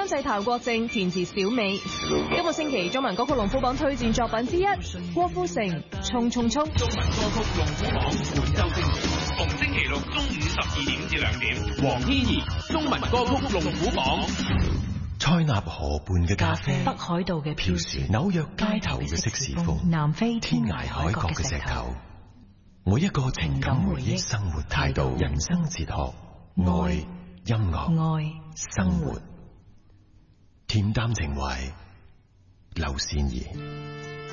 監製譚國正，填詞小美。今個星期中文歌曲龍虎榜推薦作品之一，郭富城《衝衝衝》。 中文歌曲龍虎榜本周精選，逢星期六中午12點至2點。黃天怡中文歌曲龍虎榜。 塞納河畔嘅咖啡， 北海道嘅飄雪，紐約街頭嘅色士風， 南非天涯海角嘅石頭，每一個情感回憶、生活態度、人生哲學、愛、音樂、 愛、 生活，恬淡情懷，劉善儀。